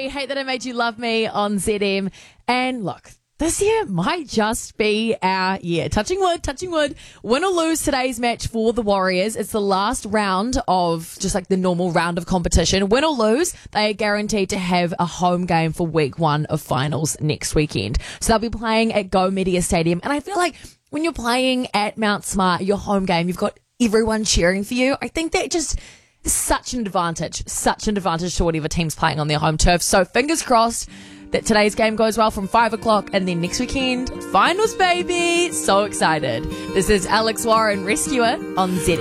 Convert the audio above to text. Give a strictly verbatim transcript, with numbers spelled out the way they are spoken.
Ray, Hate That I Made You Love Me on Z M. And look, this year might just be our year. Touching wood, touching wood. Win or lose today's match for the Warriors. It's the last round of just like the normal round of competition. Win or lose, they are guaranteed to have a home game for week one of finals next weekend. So they'll be playing at Go Media Stadium. And I feel like when you're playing at Mount Smart, your home game, you've got everyone cheering for you. I think that just is such an advantage, such an advantage to whatever team's playing on their home turf. So fingers crossed that today's game goes well from five o'clock and then next weekend, finals, baby. So excited. This is Alex Warren, Rescuer on Z M.